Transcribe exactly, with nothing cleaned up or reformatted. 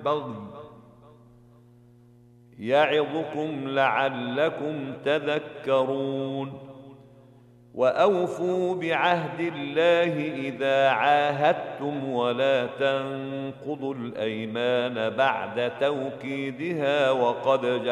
البغي يعظكم لعلكم تذكرون وأوفوا بعهد الله إذا عاهدتم ولا تنقضوا الأيمان بعد توكيدها وقد